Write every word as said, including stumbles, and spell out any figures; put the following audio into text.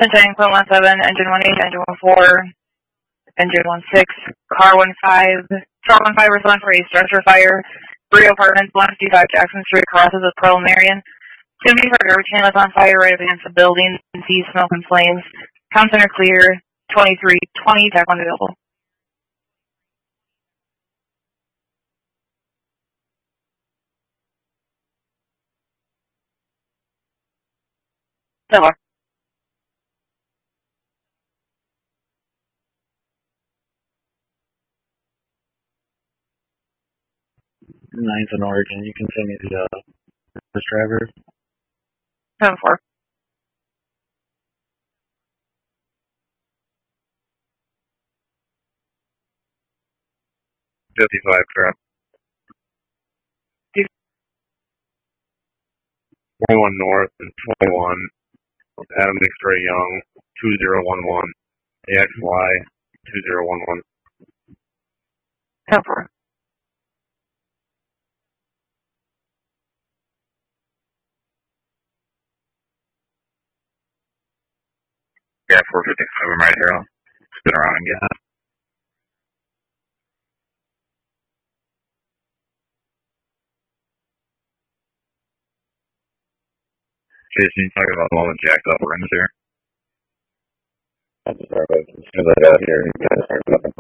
Sunshine Point one seven, Engine one eight, Engine one four, Engine one six, Car one five, Star one five respond for a structure fire. Brio Apartments, one fifty-five Jackson Street, crosses with Pearl Marion. seventy-four garbage can is on fire right against the building. See smoke and flames. Town center clear. twenty-three twenty, tap one available. Silver. Nine's an origin. You can send me the uh, first driver. seven four. fifty-five crap. twenty-one North and twenty-one. Adam X-Ray Young, two zero one one. A X Y, two zero one one. seven four. Yeah, four fifty-five, I'm right here. I'll spin around and get that. Jason, you talking about the one with jacked up rims here? That's as far as as soon as I got here, you guys started looking